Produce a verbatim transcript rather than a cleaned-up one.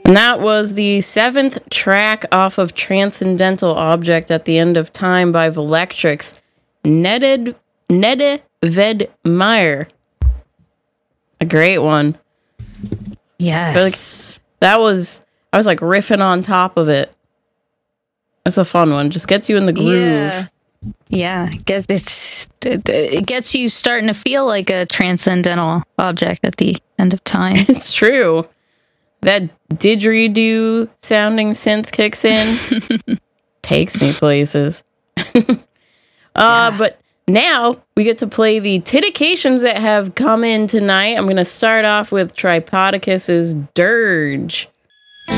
And that was the seventh track off of Transcendental Object at the End of Time by Velectrix. Netted, Nede Vedmeyer. A great one. Yes. Like, that was, I was like riffing on top of it. It's a fun one. Just gets you in the groove. Yeah. Yeah. Gets, it's, it gets you starting to feel like a transcendental object at the end of time. It's true. That didgeridoo sounding synth kicks in. Takes me places. uh, Yeah. But now we get to play the Titications that have come in tonight. I'm going to start off with Tripodicus's Dirge.